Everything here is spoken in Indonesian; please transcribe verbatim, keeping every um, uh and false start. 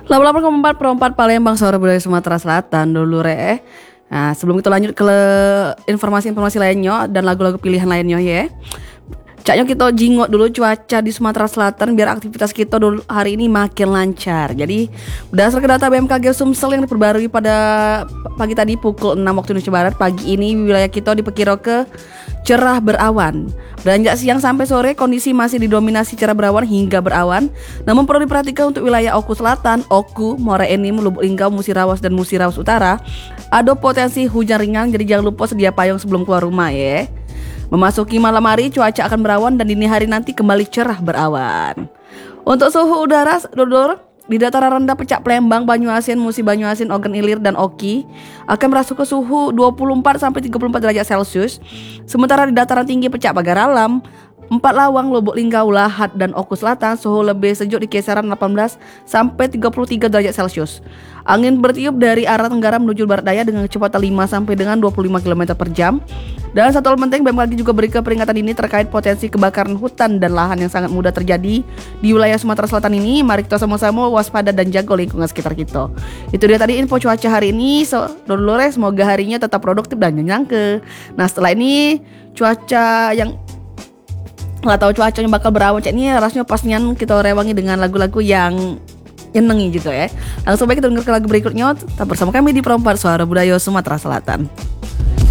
delapan puluh empat perempat Palembang, Suara Budaya Sumatera Selatan dulu re. Nah, sebelum kita lanjut ke informasi-informasi lainnya dan lagu-lagu pilihan lainnya ya. Caknya kita jingok dulu cuaca di Sumatera Selatan biar aktivitas kita dulu hari ini makin lancar. Jadi berdasarkan data B M K G Sumsel yang diperbarui pada pagi tadi pukul enam waktu Indonesia Barat, pagi ini wilayah kita diperkirakan cerah berawan. Beranjak siang sampai sore kondisi masih didominasi cerah berawan hingga berawan. Namun perlu diperhatikan untuk wilayah Oku Selatan, Oku, Muara Enim, Lubuk Linggau, Musirawas dan Musirawas Utara ada potensi hujan ringan, jadi jangan lupa sedia payung sebelum keluar rumah ya. Memasuki malam hari cuaca akan berawan dan dini hari nanti kembali cerah berawan. Untuk suhu udara dodor di dataran rendah Pecak Plembang, Banyuasin, Musi Banyuasin, Ogan Ilir dan Oki akan merasuk ke suhu dua puluh empat sampai tiga puluh empat derajat Celcius. Sementara di dataran tinggi Pecak Pagaralam, Empat Lawang, Lubuk Linggau, Lahat dan Oku Selatan suhu lebih sejuk di kisaran delapan belas sampai tiga puluh tiga derajat Celcius. Angin bertiup dari arah tenggara menuju barat daya dengan kecepatan lima sampai dengan dua puluh lima kilometer per jam. Dan satu hal penting, B M K G juga beri peringatan ini terkait potensi kebakaran hutan dan lahan yang sangat mudah terjadi di wilayah Sumatera Selatan ini. Mari kita sama-sama waspada dan jaga lingkungan sekitar kita. Itu dia tadi info cuaca hari ini. So, Dolores, semoga harinya tetap produktif dan nyenyak. Nah, setelah ini cuaca yang nggak tahu cuaca yang bakal berawan cek ini rasanya pasnya kita rewangi dengan lagu-lagu yang nyenengi juga ya. Langsung baik kita dengar ke lagu berikutnya. Tetap bersama kami di Perempat Suara Budaya Sumatera Selatan.